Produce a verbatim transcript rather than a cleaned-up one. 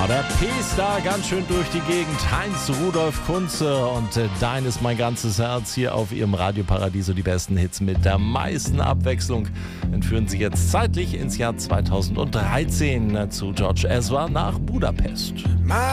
der P-Star ganz schön durch die Gegend. Heinz Rudolf Kunze und äh, Dein ist mein ganzes Herz hier auf ihrem Radioparadiso. Die besten Hits mit der meisten Abwechslung entführen sie jetzt zeitlich ins Jahr zweitausenddreizehn zu George Ezra nach Budapest.